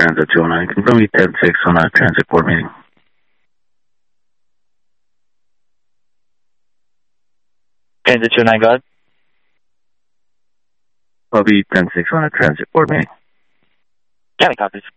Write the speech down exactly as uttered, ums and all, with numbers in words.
Transit two oh nine. Confirm me ten six on a transit board meeting. Transit two oh nine, go ahead. Lobby ten six on a transit board meeting. County copies.